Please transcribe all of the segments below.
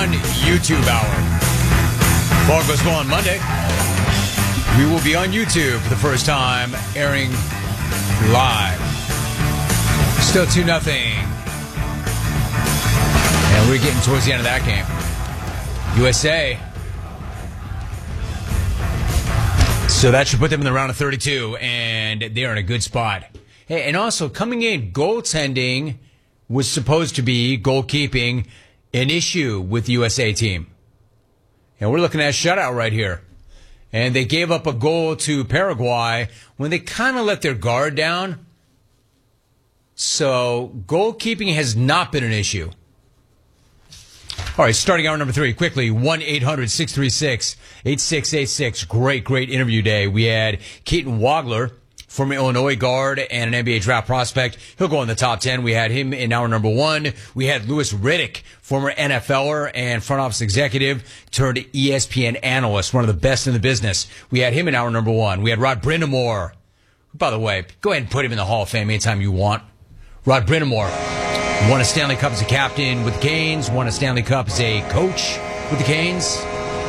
1 YouTube hour. Ball goes well on Monday. We will be on YouTube for the first time, airing live. Still 2-0. And we're getting towards the end of that game. USA. So that should put them in the round of 32, and they're in a good spot. Hey, and also, coming in, goaltending was supposed to be, goalkeeping, an issue with the USA team. And we're looking at a shutout right here. And they gave up a goal to Paraguay when they kind of let their guard down. So goalkeeping has not been an issue. All right, starting hour number 3, quickly, 1-800-636-8686. Great interview day. We had Keaton Wagler, former Illinois guard and an NBA draft prospect. He'll go in the top 10. We had him in hour number 1. We had Louis Riddick, former NFLer and front office executive turned ESPN analyst, one of the best in the business. We had him in hour number 1. We had Rod Brind'Amour. By the way, go ahead and put him in the Hall of Fame anytime you want. Rod Brind'Amour won a Stanley Cup as a captain with the Canes, won a Stanley Cup as a coach with the Canes.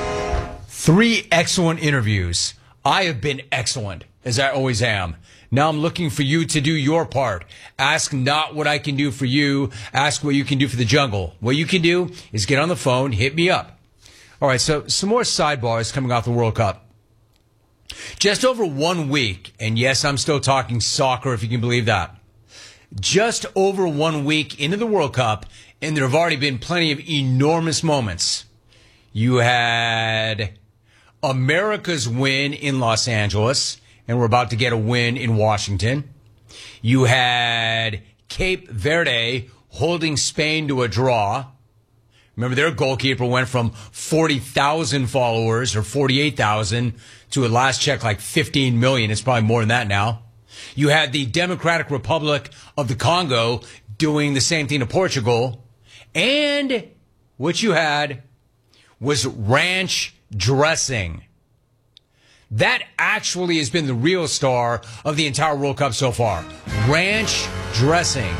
3 excellent interviews. I have been excellent, as I always am. Now I'm looking for you to do your part. Ask not what I can do for you. Ask what you can do for the jungle. What you can do is get on the phone, hit me up. All right, so some more sidebars coming off the World Cup. Just over 1 week, and yes, I'm still talking soccer, if you can believe that. Just over 1 week into the World Cup, and there have already been plenty of enormous moments. You had America's win in Los Angeles, and we're about to get a win in Washington. You had Cape Verde holding Spain to a draw. Remember, their goalkeeper went from 40,000 followers, or 48,000, to at last check like 15 million. It's probably more than that now. You had the Democratic Republic of the Congo doing the same thing to Portugal. And what you had was ranch dressing. That actually has been the real star of the entire World Cup so far. Ranch dressing.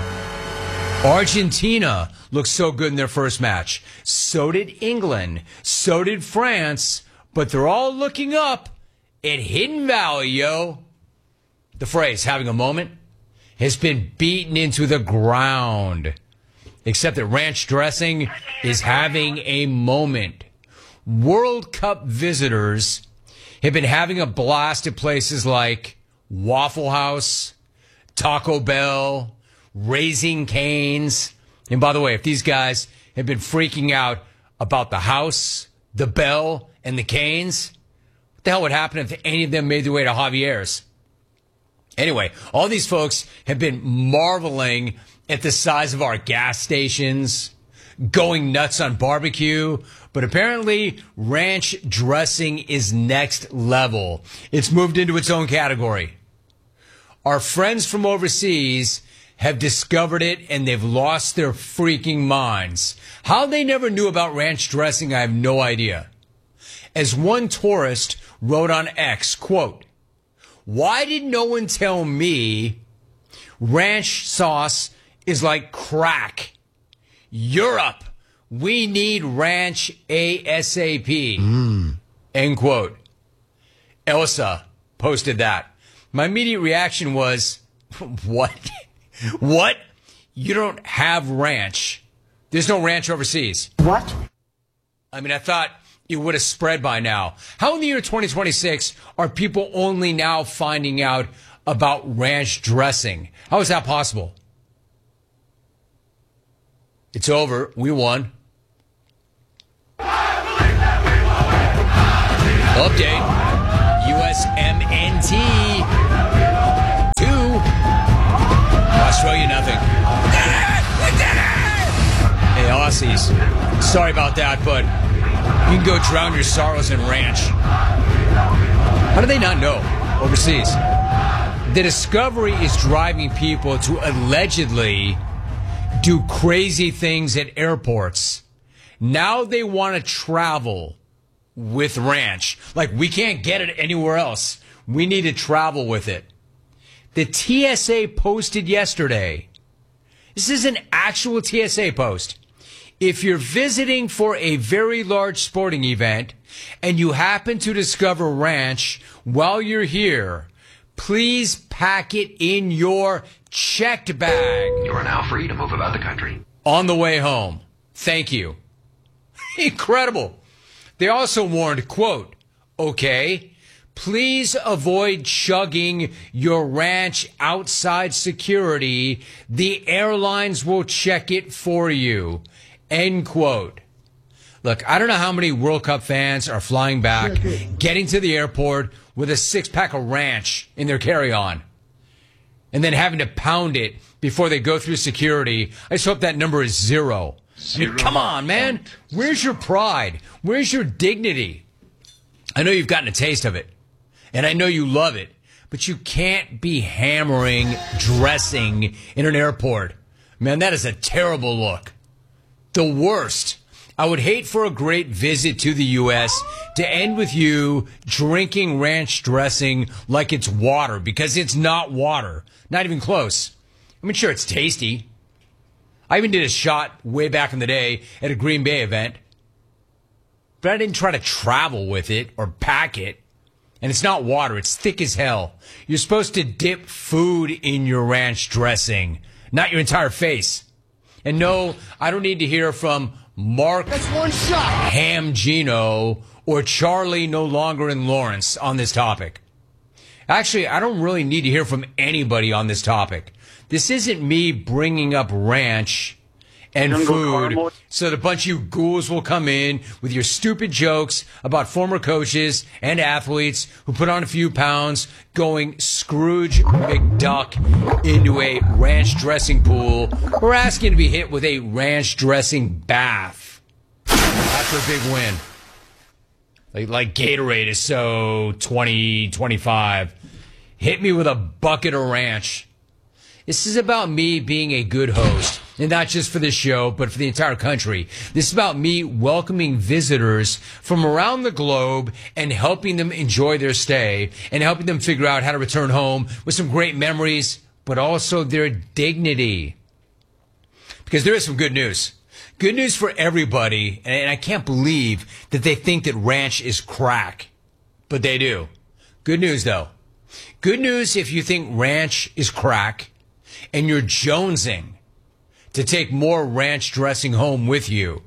Argentina looked so good in their first match. So did England. So did France. But they're all looking up at Hidden Valley, yo. The phrase, having a moment, has been beaten into the ground. Except that ranch dressing is having a moment. World Cup visitors have been having a blast at places like Waffle House, Taco Bell, Raising Cane's. And by the way, if these guys have been freaking out about the house, the bell, and the Cane's, what the hell would happen if any of them made their way to Javier's? Anyway, all these folks have been marveling at the size of our gas stations, going nuts on barbecue, but apparently ranch dressing is next level. It's moved into its own category. Our friends from overseas have discovered it, and they've lost their freaking minds. How they never knew about ranch dressing, I have no idea. As one tourist wrote on X, quote, "Why did no one tell me ranch sauce is like crack? Europe, we need ranch ASAP." End quote. Elsa posted that. My immediate reaction was, what? What? You don't have ranch. There's no ranch overseas. What? I mean, I thought it would have spread by now. How in the year 2026 are people only now finding out about ranch dressing? How is that possible? It's over. We won. Update. USMNT 2. Australia nothing. We did it! Hey, Aussies. Sorry about that, but you can go drown your sorrows in ranch. How do they not know overseas? The discovery is driving people to allegedly do crazy things at airports. Now they want to travel with ranch. Like, we can't get it anywhere else. We need to travel with it. The TSA posted yesterday. This is an actual TSA post. If you're visiting for a very large sporting event and you happen to discover ranch while you're here, please pack it in your checked bag. You are now free to move about the country. On the way home. Thank you. Incredible. They also warned, quote, okay, please avoid chugging your ranch outside security. The airlines will check it for you. End quote. Look, I don't know how many World Cup fans are flying back, getting to the airport with a six-pack of ranch in their carry-on, and then having to pound it before they go through security. I just hope that number is zero. I mean, come on, man. Where's your pride? Where's your dignity? I know you've gotten a taste of it, and I know you love it, but you can't be hammering dressing in an airport. Man, that is a terrible look. The worst. I would hate for a great visit to the U.S. to end with you drinking ranch dressing like it's water, because it's not water. Not even close. I mean, sure, it's tasty. I even did a shot way back in the day at a Green Bay event, but I didn't try to travel with it or pack it. And it's not water. It's thick as hell. You're supposed to dip food in your ranch dressing, not your entire face. And no, I don't need to hear from Mark That's one shot. Hamgino or Charlie no longer in Lawrence on this topic. Actually, I don't really need to hear from anybody on this topic. This isn't me bringing up ranch and food so that a bunch of you ghouls will come in with your stupid jokes about former coaches and athletes who put on a few pounds going Scrooge McDuck into a ranch dressing pool or asking to be hit with a ranch dressing bath after a big win. Like Gatorade is so 2025. Hit me with a bucket of ranch. This is about me being a good host, and not just for this show, but for the entire country. This is about me welcoming visitors from around the globe and helping them enjoy their stay and helping them figure out how to return home with some great memories, but also their dignity. Because there is some good news. Good news for everybody, and I can't believe that they think that ranch is crack, but they do. Good news, though. Good news if you think ranch is crack and you're jonesing to take more ranch dressing home with you.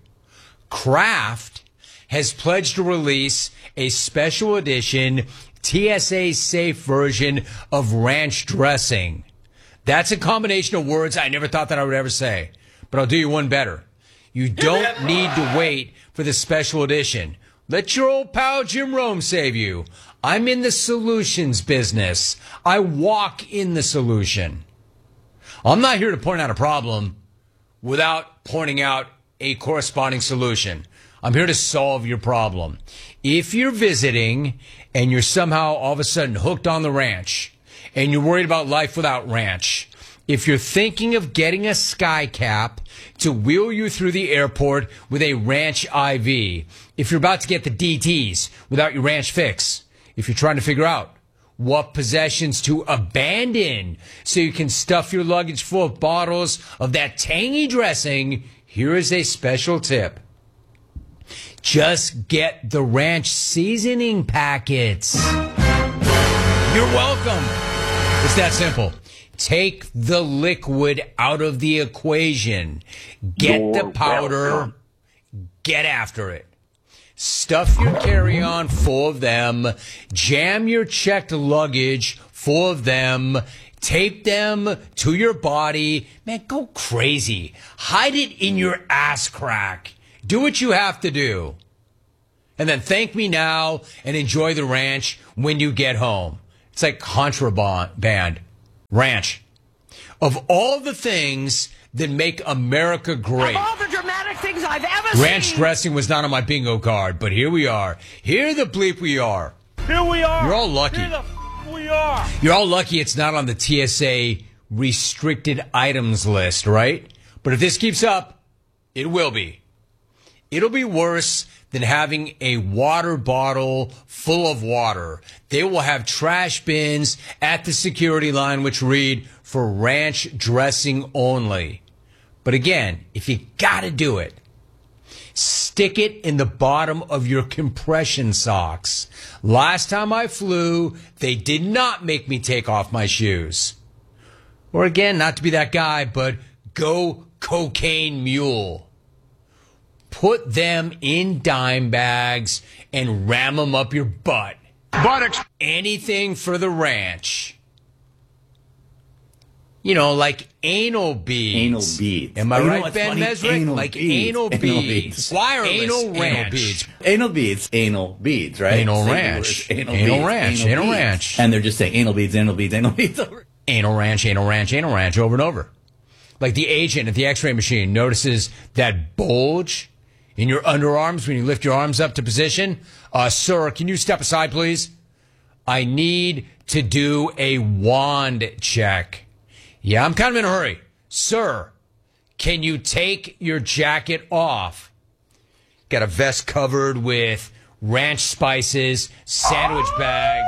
Kraft has pledged to release a special edition TSA safe version of ranch dressing. That's a combination of words I never thought that I would ever say, but I'll do you one better. You don't need to wait for the special edition. Let your old pal Jim Rome save you. I'm in the solutions business. I walk in the solution. I'm not here to point out a problem without pointing out a corresponding solution. I'm here to solve your problem. If you're visiting and you're somehow all of a sudden hooked on the ranch and you're worried about life without ranch, if you're thinking of getting a SkyCap to wheel you through the airport with a ranch IV, if you're about to get the DTs without your ranch fix, if you're trying to figure out what possessions to abandon so you can stuff your luggage full of bottles of that tangy dressing, here is a special tip. Just get the ranch seasoning packets. You're welcome. It's that simple. Take the liquid out of the equation. Get the powder. Get after it. Stuff your carry-on full of them. Jam your checked luggage full of them. Tape them to your body. Man, go crazy. Hide it in your ass crack. Do what you have to do. And then thank me now and enjoy the ranch when you get home. It's like contraband. Ranch. Of all the things that make America great, Of all the dramatic things I've ever ranch seen. dressing was not on my bingo card, but here we are. Here the bleep we are. Here we are. You're all lucky. Here the f- we are. You're all lucky it's not on the TSA restricted items list, right? But if this keeps up, it will be. It'll be worse than having a water bottle full of water. They will have trash bins at the security line which read, for ranch dressing only. But again, if you gotta do it, Stick it in the bottom of your compression socks. Last time I flew, they did not make me take off my shoes. Or again, not to be that guy, but go cocaine mule. Put them in dime bags and ram them up your butt. Buttocks. Anything for the ranch. You know, like anal beads. Anal beads. Am I You know right, what's Ben funny? Mesrick? Anal Like beads. anal Anal beads. beads. Wireless anal ranch. beads. Anal beads. Anal beads, right? Anal Singular ranch. is Anal Anal beads. ranch. Anal Anal beads. ranch. And they're just saying anal beads, anal beads, anal beads. Anal ranch, anal ranch, anal ranch over and over. Like the agent at the x-ray machine notices that bulge in your underarms when you lift your arms up to position. Sir, can you step aside, please? I need to do a wand check. Yeah, I'm kind of in a hurry. Sir, can you take your jacket off? Got a vest covered with ranch spices, sandwich bags.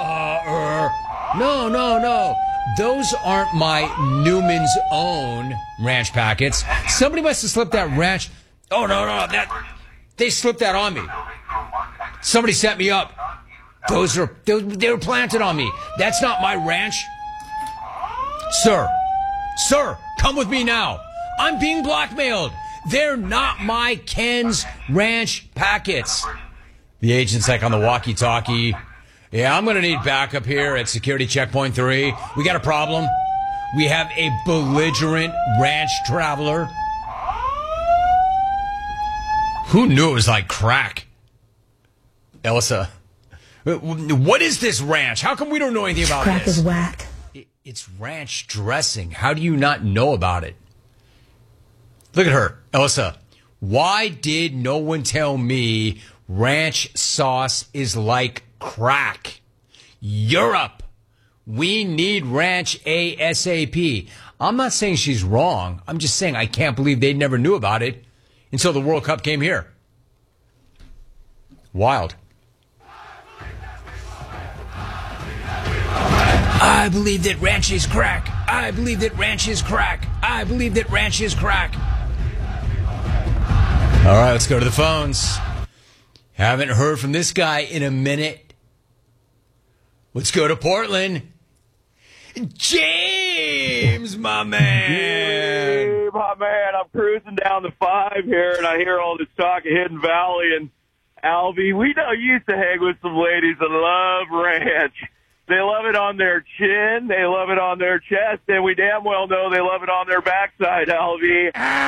No. Those aren't my Newman's Own ranch packets. Somebody must have slipped that ranch. Oh, no. They slipped that on me. Somebody set me up. They were planted on me. That's not my ranch. Sir, come with me now. I'm being blackmailed. They're not my Ken's ranch packets. The agent's like on the walkie-talkie. Yeah, I'm going to need backup here at security checkpoint 3. We got a problem. We have a belligerent ranch traveler. Who knew it was like crack? Elsa, what is this ranch? How come we don't know anything about Crack this? is whack. It's ranch dressing. How do you not know about it? Look at her, Elsa. Why did no one tell me ranch sauce is like crack? Europe. We need ranch ASAP. I'm not saying she's wrong. I'm just saying I can't believe they never knew about it until the World Cup came here. Wild. I believe that ranch is crack. I believe that ranch is crack. I believe that ranch is crack. All right, let's go to the phones. Haven't heard from this guy in a minute. Let's go to Portland. James, my man. Hey, my man, I'm cruising down the 5 here, and I hear all this talk of Hidden Valley and Albie. We used to hang with some ladies that love ranch. They love it on their chin, they love it on their chest, and we damn well know they love it on their backside, Albie.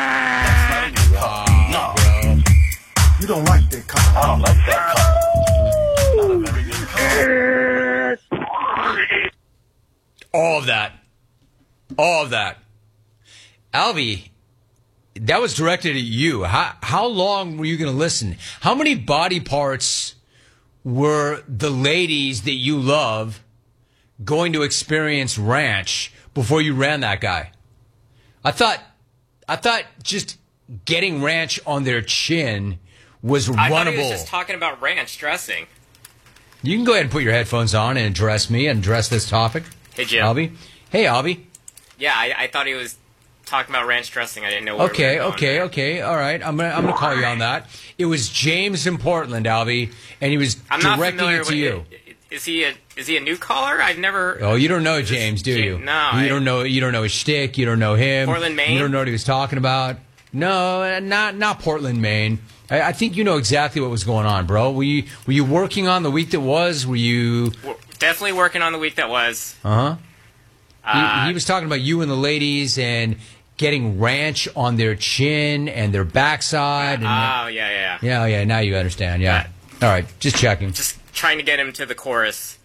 No, you don't like that color. I don't like that color. Not a very good color. All of that. Albie, that was directed at you. How long were you going to listen? How many body parts were the ladies that you love going to experience ranch before you ran that guy? I thought just getting ranch on their chin was runnable. I thought he was just talking about ranch dressing. You can go ahead and put your headphones on and address me and address this topic. Hey, Jim. Albie. Hey, Albie. Yeah, I thought he was talking about ranch dressing. I didn't know where we were going there. Okay. All right. I'm gonna call you on that. It was James in Portland, Albie, and he was I'm not directing familiar it to you. Is he a new caller? I've never. Oh, you don't know James, do you? No, You don't know his shtick. You don't know him. Portland, Maine? You don't know what he was talking about. No, not Portland, Maine. I think you know exactly what was going on, bro. Were you working on the week that was? Were you Definitely working on the week that was. He was talking about you and the ladies and getting ranch on their chin and their backside. Oh, yeah. Yeah. Now you understand. Yeah. All right. Just checking. Just trying to get him to the chorus.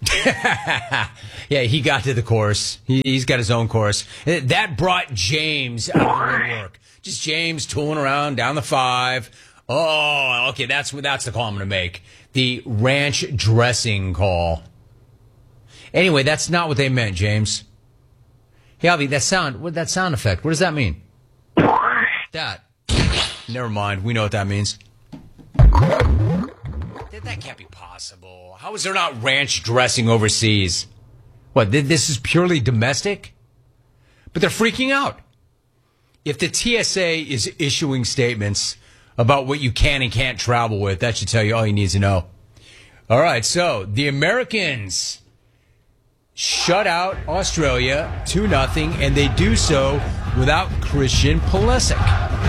Yeah, he got to the chorus. He's got his own chorus. That brought James out of the woodwork. Just James tooling around down the 5. Oh, okay. That's the call I'm going to make. The ranch dressing call. Anyway, that's not what they meant, James. Hey, Albie, that sound effect, what does that mean? That. Never mind. We know what that means. That can't be possible. How is there not ranch dressing overseas? What, this is purely domestic? But they're freaking out. If the TSA is issuing statements about what you can and can't travel with. That should tell you all you need to know. All right, so the Americans shut out Australia 2-0, and they do so without Christian Pulisic.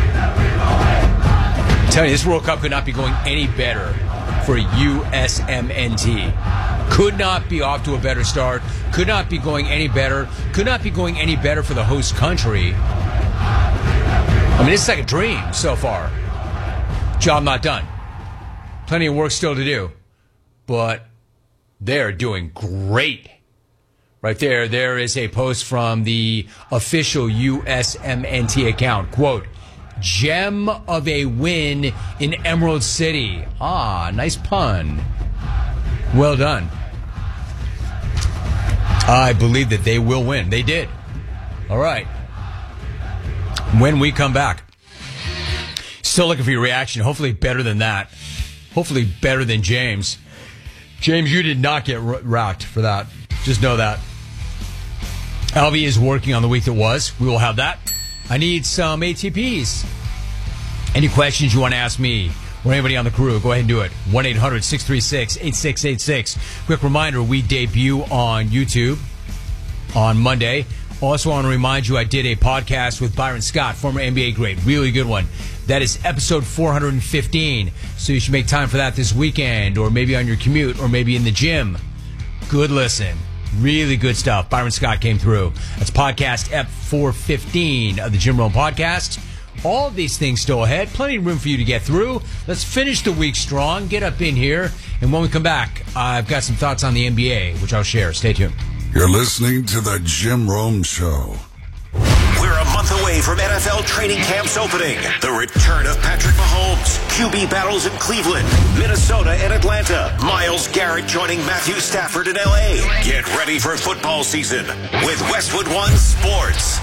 I'm telling you, this World Cup could not be going any better for USMNT. Could not be off to a better start. Could not be going any better. Could not be going any better for the host country. I mean, it's like a dream so far. Job not done. Plenty of work still to do. But they're doing great. Right there is a post from the official USMNT account. Quote, gem of a win in Emerald City. Ah, nice pun. Well done. I believe that they will win. They did. All right. When we come back, still looking for your reaction. Hopefully better than that. Hopefully better than James. James, you did not get rocked for that. Just know that. Alvy is working on the week that was. We will have that. I need some ATPs. Any questions you want to ask me or anybody on the crew, go ahead and do it. 1-800-636-8686. Quick reminder, we debut on YouTube on Monday. Also, I want to remind you I did a podcast with Byron Scott, former NBA great. Really good one. That is episode 415. So you should make time for that this weekend, or maybe on your commute, or maybe in the gym. Good listen. Really good stuff. Byron Scott came through. That's podcast Ep 415 of the Jim Rome Podcast. All of these things still ahead. Plenty of room for you to get through. Let's finish the week strong. Get up in here. And when we come back, I've got some thoughts on the NBA, which I'll share. Stay tuned. You're listening to the Jim Rome Show. We're a month away from NFL training camps opening. The return of Patrick Mahomes, QB battles in Cleveland, Minnesota, and Atlanta. Myles Garrett joining Matthew Stafford in LA. Get ready for football season with Westwood One Sports.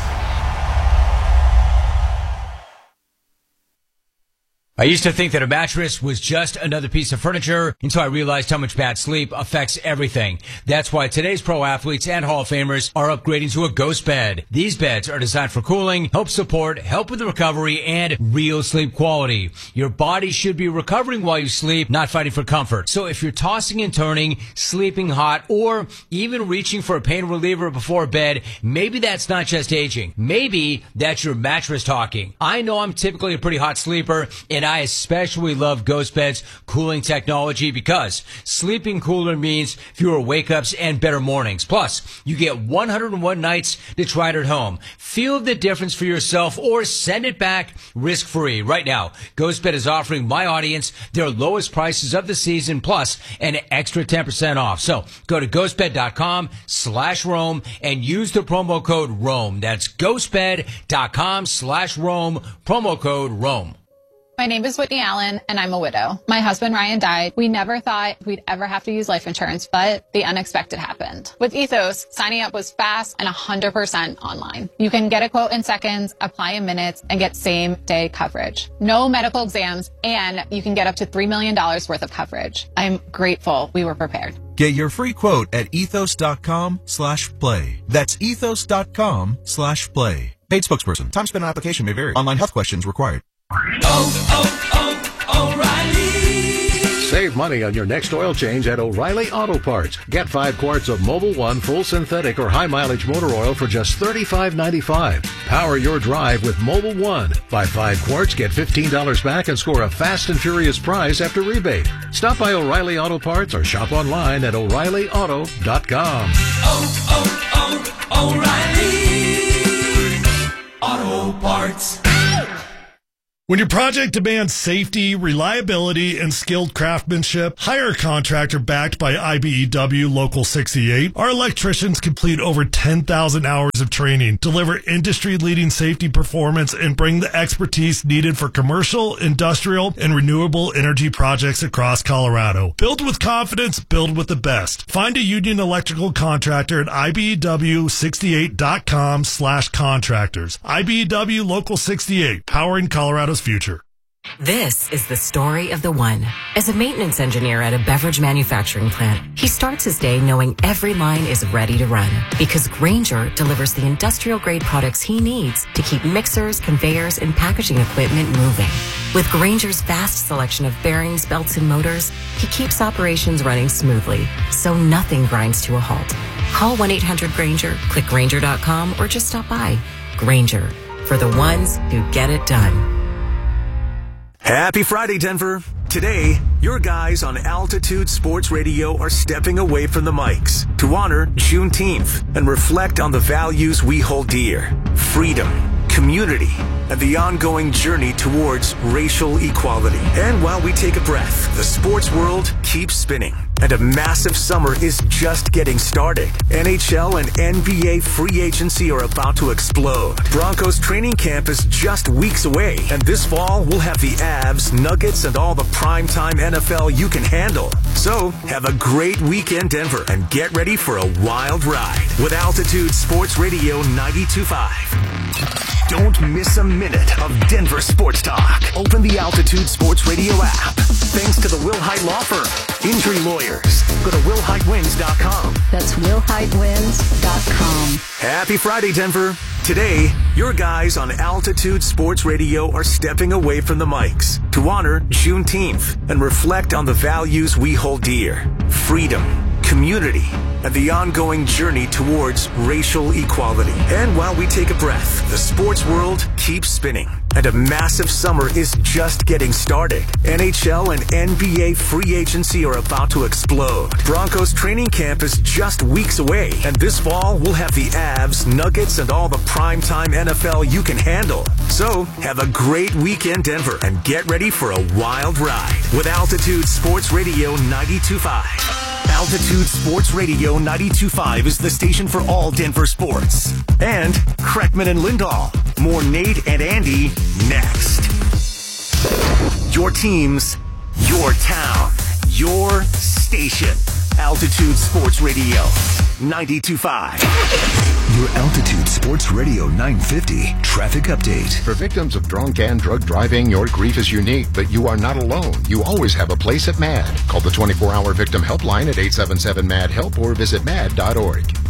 I used to think that a mattress was just another piece of furniture until I realized how much bad sleep affects everything. That's why today's pro athletes and Hall of Famers are upgrading to a Ghost Bed. These beds are designed for cooling, help support, help with the recovery, and real sleep quality. Your body should be recovering while you sleep, not fighting for comfort. So if you're tossing and turning, sleeping hot, or even reaching for a pain reliever before bed, maybe that's not just aging. Maybe that's your mattress talking. I know I'm typically a pretty hot sleeper, and I especially love Ghost Bed's cooling technology because sleeping cooler means fewer wake-ups and better mornings. Plus, you get 101 nights to try it at home. Feel the difference for yourself or send it back risk-free. Right now, Ghost Bed is offering my audience their lowest prices of the season plus an extra 10% off. So go to ghostbed.com/Rome and use the promo code ROME. That's ghostbed.com/Rome, promo code ROME. My name is Whitney Allen, and I'm a widow. My husband, Ryan, died. We never thought we'd ever have to use life insurance, but the unexpected happened. With Ethos, signing up was fast and 100% online. You can get a quote in seconds, apply in minutes, and get same-day coverage. No medical exams, and you can get up to $3 million worth of coverage. I'm grateful we were prepared. Get your free quote at ethos.com/play. That's ethos.com/play. Paid spokesperson. Time spent on application may vary. Online health questions required. O'Reilly. Save money on your next oil change at O'Reilly Auto Parts. Get 5 quarts of Mobil 1 full synthetic or high mileage motor oil for just $35.95. Power your drive with Mobil 1. Buy 5 quarts, get $15 back, and score a fast and furious prize after rebate. Stop by O'Reilly Auto Parts or shop online at O'ReillyAuto.com. O'Reilly Auto Parts. When your project demands safety, reliability, and skilled craftsmanship, hire a contractor backed by IBEW Local 68. Our electricians complete over 10,000 hours of training, deliver industry-leading safety performance, and bring the expertise needed for commercial, industrial, and renewable energy projects across Colorado. Build with confidence, build with the best. Find a union electrical contractor at IBEW68.com/contractors. IBEW Local 68, powering Colorado's future. This is the story of the one. As a maintenance engineer at a beverage manufacturing plant, he starts his day knowing every line is ready to run because Grainger delivers the industrial-grade products he needs to keep mixers, conveyors, and packaging equipment moving. With Grainger's vast selection of bearings, belts, and motors, he keeps operations running smoothly, so nothing grinds to a halt. Call 1-800-GRAINGER, click Grainger.com, or just stop by. Grainger, for the ones who get it done. Happy Friday, Denver. Today, your guys on Altitude Sports Radio are stepping away from the mics to honor Juneteenth and reflect on the values we hold dear: freedom, community, and the ongoing journey towards racial equality. And while we take a breath, the sports world keeps spinning, and a massive summer is just getting started. NHL and NBA free agency are about to explode. Broncos training camp is just weeks away, and this fall we'll have the Avs, Nuggets, and all the primetime NFL you can handle. So have a great weekend, Denver, and get ready for a wild ride with Altitude Sports Radio 92.5. Don't miss a minute of Denver sports talk. Open the Altitude Sports Radio app. Thanks to the Wilhite Law Firm. Injury lawyers. Go to WilhiteWins.com. That's WilhiteWins.com. Happy Friday, Denver. Today, your guys on Altitude Sports Radio are stepping away from the mics to honor Juneteenth and reflect on the values we hold dear: freedom, community, and the ongoing journey towards racial equality. And while we take a breath, the sports world keeps spinning, and a massive summer is just getting started. NHL and NBA free agency are about to explode. Broncos training camp is just weeks away, and this fall we'll have the Avs, Nuggets, and all the primetime NFL you can handle. So have a great weekend, Denver, and get ready for a wild ride with Altitude Sports Radio 92.5. Altitude Sports Radio 92.5 is the station for all Denver sports. And Kreckman and Lindahl. More Nate and Andy next. Your teams, your town, your station. Altitude Sports Radio 92.5. Your Altitude Sports Radio 950 traffic update. For victims of drunk and drug driving, your grief is unique, but you are not alone. You always have a place at MAD. Call the 24-hour victim helpline at 877-MAD-HELP or visit MAD.org.